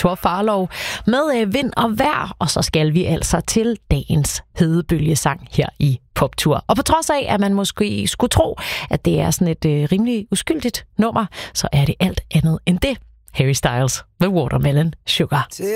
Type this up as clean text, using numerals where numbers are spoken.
Thor Farlov med Vind og Vejr, og så skal vi altså til dagens hedebølgesang her i Poptur. Og på trods af, at man måske skulle tro, at det er sådan et rimelig uskyldigt nummer, så er det alt andet end det. Harry Styles, The Watermelon Sugar.